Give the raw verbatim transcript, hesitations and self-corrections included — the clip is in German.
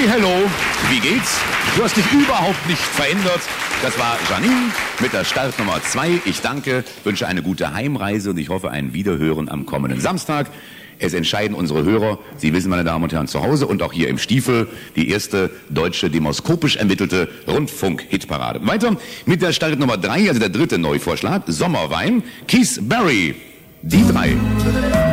hello, wie geht's? Du hast dich überhaupt nicht verändert. Das war Janine mit der Startnummer zwei. Ich danke, wünsche eine gute Heimreise und ich hoffe ein Wiederhören am kommenden Samstag. Es entscheiden unsere Hörer, Sie wissen, meine Damen und Herren, zu Hause und auch hier im Stiefel, die erste deutsche demoskopisch ermittelte Rundfunk-Hitparade. Weiter mit der Startnummer drei, also der dritte Neuvorschlag, Sommerwein, Keith Barry, die drei.